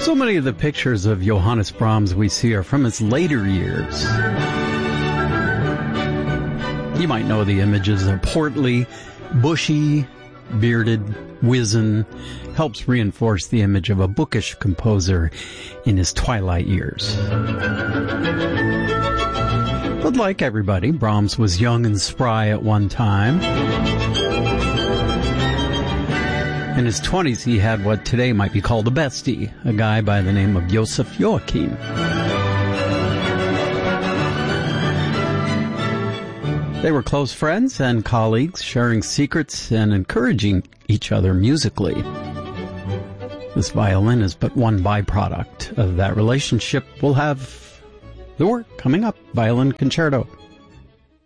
So many of the pictures of Johannes Brahms we see are from his later years. You might know the images are portly, bushy, bearded, wizen, helps reinforce the image of a bookish composer in his twilight years. But like everybody, Brahms was young and spry at one time. In his 20s, he had what today might be called a bestie, a guy by the name of Joseph Joachim. They were close friends and colleagues, sharing secrets and encouraging each other musically. This violin is but one byproduct of that relationship. We'll have the work coming up, Violin Concerto.